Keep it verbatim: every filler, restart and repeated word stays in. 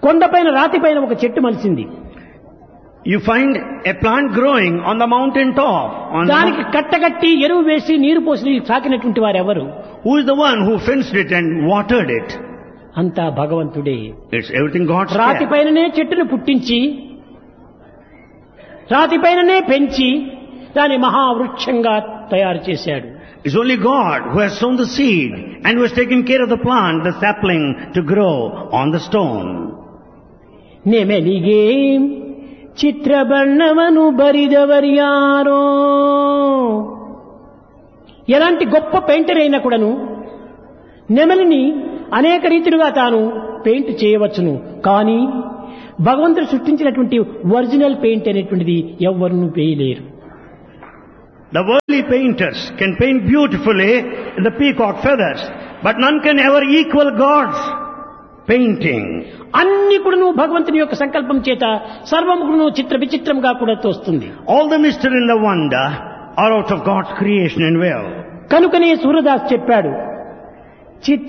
కొండపైన రాతిపైన ఒక చెట్టు మలిసింది. You find a plant growing on the mountain top. On దానికి the, కట్టగట్టి ఎరువు వేసి నీరు పోసి సాకినటువంటి వారెవరు? who is the one who fenced it and watered it? అంతా భగవంతుడే. It's everything God's care. రాతిపైననే చెట్టును పుట్టించి రాతిపైననే పెంచి దాని మహావృక్షంగా తయారు చేశాడు. It's only God who has sown the seed and who has taken care of the plant, the sapling, to grow on the stone. ನೆಮೆಲಿಗೆ చిత్రబಣ್ಣవను బరిదవర్యారో. ఎలాంటి గొప్ప పెయింటర్ అయినా కూడాను నెమలిని అనేక రీతిలుగా తాను పెయింట్ చేయవచ్చును. కానీ భగవంతుడు సృష్టించినటువంటి ఒరిజినల్ పెయింట్ అనేటువంటిది ఎవ్వరూ వేయలేరు. The worldly painters can paint beautifully the peacock feathers, but none can ever equal God's painting. అన్ని కూడాను భగవంతుని యొక్క సంకల్పం చేత సర్వము కూడాను చిత్ర విచిత్రంగా కూడా తోస్తుంది. All the mystery and the wonder are out of God's creation and will. కనుకనే సూరదాస్ చెప్పాడు, చిత్ర